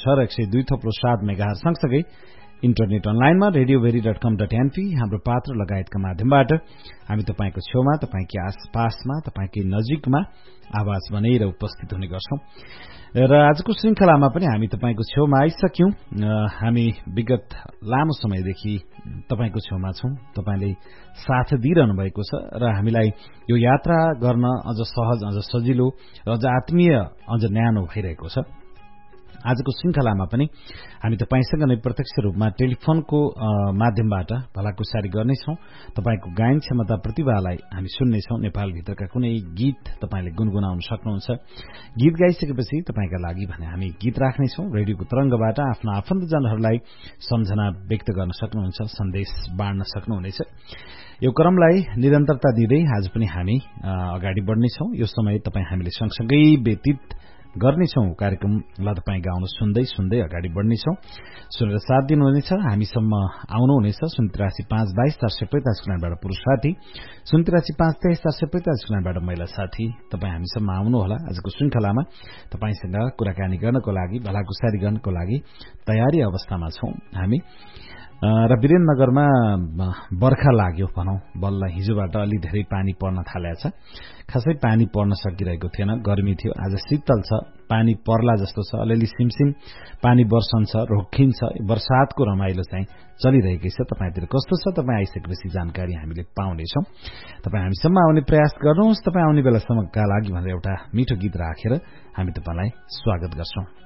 र 102.7 मेगाहर्ज सँगसँगै इन्टरनेट अनलाइनमा radioveri.com.np हाम्रो पात्र लगायतका माध्यमबाट हामी तपाईको छेउमा, तपाईकै आसपासमा, तपाईकै नजिकमा आवाज बनेर उपस्थित हुने गर्छौं। र आजको श्रृंखलामा पनि हामी तपाईको छेउमा आइसक्यौं। हामी विगत लामो समयदेखि तपाईको छेउमा छौं। तपाईले साथ दिइरहनु भएको छ र हामीलाई यो यात्रा गर्न अझ सहज, अझ सजिलो र अझ आत्मीय, अझ न्यानो भइरहेको छ। आजको श्रृंखलामा पनि हामी तपाईसँग नै प्रत्यक्ष रूपमा टेलिफोनको माध्यमबाट भलाकुसारी गर्नेछौं। तपाईको गायन क्षमता प्रतिभालाई हामी सुन्नेछौं। नेपालभित्रका कुनै गीत तपाईले गुनगुनाउन सक्नुहुन्छ। गीत गाइसकेपछि तपाईका लागि भने हामी गीत राख्नेछौं। रेडियोको तरंगबाट आफ्ना आफन्तजनहरूलाई सम्झना व्यक्त गर्न सक्नुहुन्छ, सन्देश बाँड्न सक्नुहुनेछ। यो क्रमलाई निरन्तरता दिँदै आज पनि हामी अगाडि बढ्नेछौं। यो समय तपाई हामीले सँगसँगै व्यतीत गर्नेछौं। कार्यक्रमलाई तपाई गाउन सुन्दै सुन्दै अगाडि बढ्नेछौं। सुनेर साथ दिनुहुनेछ। हामीसम्म आउनुहुनेछ 083522445 कुनाबाट पुरुष साथी, 083522445 कुनाबाट महिला साथी। तपाई हामीसम्म आउनुहोला। आजको श्रृंखलामा तपाईसँग कुराकानी गर्नको लागि, भलाकुसारी गर्नको लागि तयारी अवस्थामा छौं हामी। र वीरेन्द्रनगरमा बर्खा लाग्यो भनौं। बल्ल हिजोबाट अलि धेरै पानी पर्न थालेको छ। खासै पानी पर्न सकिरहेको थिएन, गर्मी थियो। आज शीतल छ, पानी पर्ला जस्तो छ। अलिअलि सिमसिम पानी वर्षन्छ, रोकिन्छ। बर्सातको रमाइलो चाहिँ चलिरहेकै छ। तपाईतिर कस्तो छ? तपाई आइसकेपछि जानकारी हामीले पाउनेछौं। तपाई हामीसम्म आउने प्रयास गर्नुहोस्। तपाई आउने बेलासम्मका लागि भनेर एउटा मिठो गीत राखेर हामी तपाईलाई स्वागत गर्छौं।